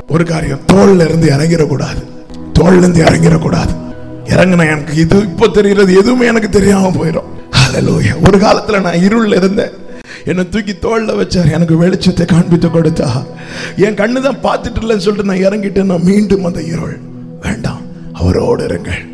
ஒரு காரியம், தோல்ல இருந்து இறங்கிடக்கூடாது. தோல்ல இருந்து இறங்கிடக்கூடாது. இறங்கினா எனக்கு இது இப்போ தெரிகிறது எதுவுமே எனக்கு தெரியாம போயிடும். ஹல்லேலூயா. ஒரு காலத்துல நான் இருள்ல இருந்தேன், என்னை தூக்கி தோல்ல வச்சார், எனக்கு வெளிச்சத்தை காண்பித்து கொடுத்தா. என் கண்ணு தான் பார்த்துட்டு இல்லைன்னு சொல்லிட்டு நான் இறங்கிட்டேன். நான் மீண்டும் அந்த இருள் வேண்டாம், அவரோடு இருங்கள்.